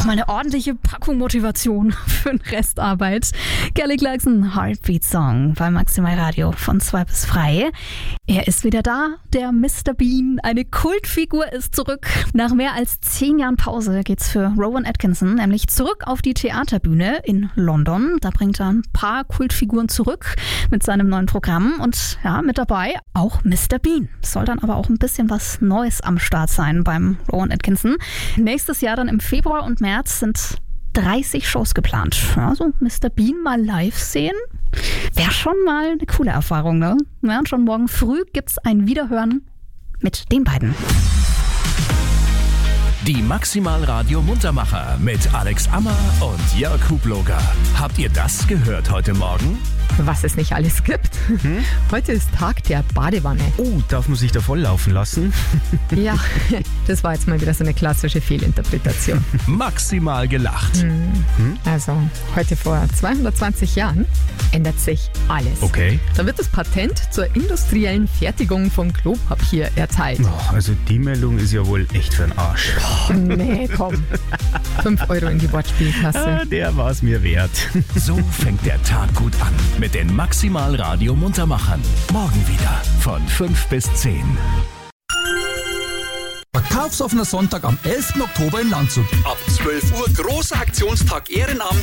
mal eine ordentliche Packung Motivation für eine Restarbeit. Kelly Clarkson, Heartbeat Song bei Maximal Radio von 2 bis frei. Er ist wieder da, der Mr. Bean. Eine Kultfigur ist zurück. Nach mehr als 10 Jahren Pause geht's für Rowan Atkinson nämlich zurück auf die Theaterbühne in London. Da bringt er ein paar Kultfiguren zurück mit seinem neuen Programm. Und ja, mit dabei auch Mr. Bean. Soll dann aber auch ein bisschen was Neues am Start sein beim Rowan Atkinson. Nächstes Jahr dann im Februar und März sind 30 Shows geplant. Also Mr. Bean mal live sehen, wäre schon mal eine coole Erfahrung, ne? Ja, und schon morgen früh gibt's ein Wiederhören mit den beiden. Die Maximal Radio Muntermacher mit Alex Ammer und Jörg Hubloger. Habt ihr das gehört heute Morgen? Was es nicht alles gibt. Heute ist Tag der Badewanne. Oh, darf man sich da volllaufen lassen? Ja, das war jetzt mal wieder so eine klassische Fehlinterpretation. Maximal gelacht. Also, heute vor 220 Jahren ändert sich alles. Okay. Da wird das Patent zur industriellen Fertigung von Klopapier erteilt. Oh, also die Meldung ist ja wohl echt für den Arsch. Nee, komm. 5 Euro in die Wortspielkasse. Der war es mir wert. So fängt der Tag gut an mit den Maximal Radio Muntermachern. Morgen wieder von 5 bis 10. Verkaufsoffener Sonntag am 11. Oktober in Landshut. Ab 12 Uhr großer Aktionstag Ehrenamt